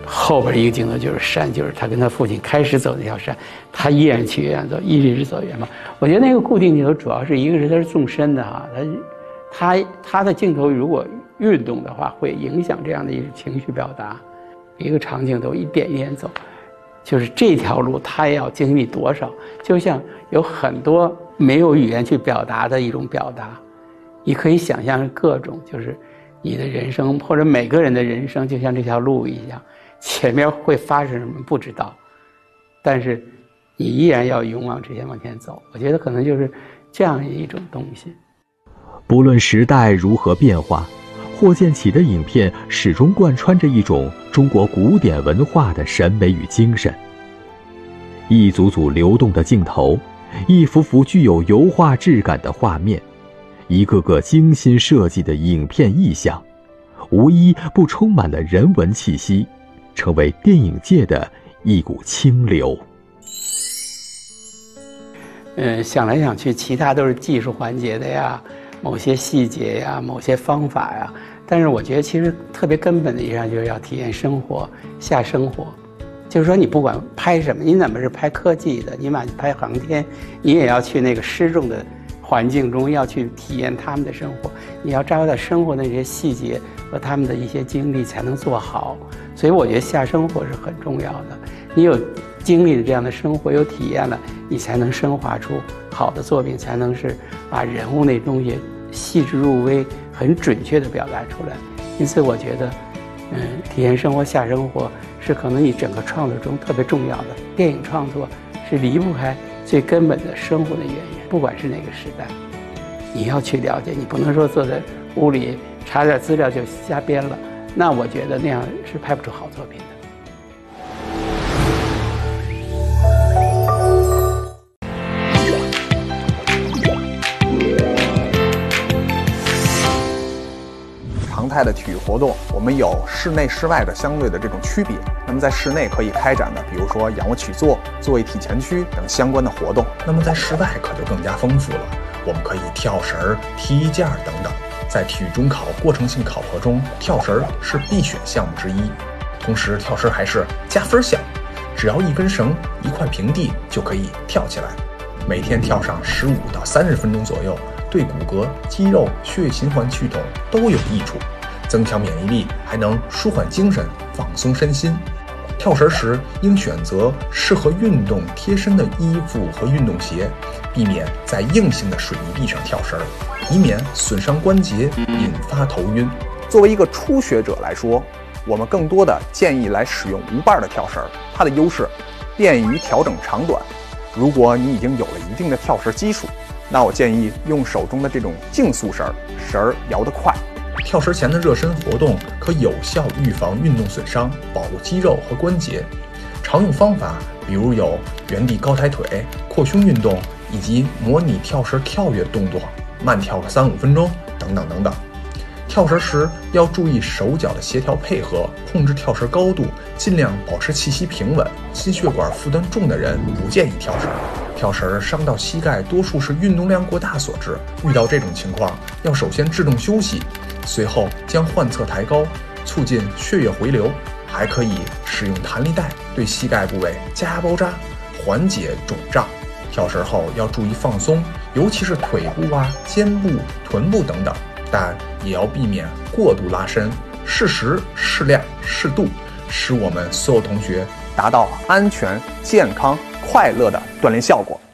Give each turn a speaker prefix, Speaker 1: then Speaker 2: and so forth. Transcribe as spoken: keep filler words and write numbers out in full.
Speaker 1: 后边一个镜头就是山，就是他跟他父亲开始走那条山，他依然去远走，一直走远方。我觉得那个固定镜头主要是一个是它是纵深的哈，他他他的镜头如果运动的话，会影响这样的一种情绪表达。一个长镜头一点一点走，就是这条路他要经历多少，就像有很多没有语言去表达的一种表达，你可以想象各种，就是你的人生或者每个人的人生就像这条路一样，前面会发生什么不知道，但是你依然要勇往直前往前走。我觉得可能就是这样一种东西。
Speaker 2: 不论时代如何变化，霍建起的影片始终贯穿着一种中国古典文化的审美与精神。一组组流动的镜头，一幅幅具有油画质感的画面，一个个精心设计的影片意象，无一不充满了人文气息，成为电影界的一股清流。
Speaker 1: 嗯，想来想去，其他都是技术环节的呀，某些细节呀，某些方法呀。但是我觉得其实特别根本的一样就是要体验生活，下生活。就是说你不管拍什么，你哪怕是拍科技的，你哪怕拍航天，你也要去那个失重的环境中，要去体验他们的生活，你要抓到生活的那些细节和他们的一些经历才能做好。所以我觉得下生活是很重要的，你有经历了这样的生活，有体验了，你才能升华出好的作品，才能是把人物那东西细致入微很准确地表达出来。因此我觉得嗯，体验生活下生活是可能你整个创作中特别重要的。电影创作是离不开最根本的生活的原因，不管是哪个时代，你要去了解，你不能说坐在屋里查点资料就瞎编了，那我觉得那样是拍不出好作品的。
Speaker 3: 常态的体育活动，我们有室内室外的相对的这种区别。那么在室内可以开展的，比如说仰卧起坐、坐位体前屈等相关的活动。
Speaker 4: 那么在室外可就更加丰富了，我们可以跳绳、踢毽等等。在体育中考过程性考核中，跳绳是必选项目之一。同时，跳绳还是加分项，只要一根绳、一块平地就可以跳起来。每天跳上十五到三十分钟左右，对骨骼、肌肉、血液循环系统都有益处，增强免疫力，还能舒缓精神、放松身心。跳绳时应选择适合运动贴身的衣服和运动鞋，避免在硬性的水泥地上跳绳，以免损伤关节，引发头晕。
Speaker 3: 作为一个初学者来说，我们更多的建议来使用无伴的跳绳，它的优势便于调整长短。如果你已经有了一定的跳绳基础，那我建议用手中的这种竞速绳，绳儿摇得快。
Speaker 4: 跳绳前的热身活动可有效预防运动损伤，保护肌肉和关节。常用方法比如有原地高抬腿、扩胸运动，以及模拟跳绳跳跃动作，慢跳个三五分钟等等等等。跳绳时要注意手脚的协调配合，控制跳绳高度，尽量保持气息平稳。心血管负担重的人不建议跳绳。跳绳伤到膝盖多数是运动量过大所致，遇到这种情况要首先制动休息，随后将患侧抬高，促进血液回流。还可以使用弹力带对膝盖部位加压包扎，缓解肿胀。跳绳后要注意放松，尤其是腿部啊、肩部、臀部等等，但也要避免过度拉伸，适时、适量、适度，使我们所有同学
Speaker 3: 达到安全、健康、快乐的锻炼效果。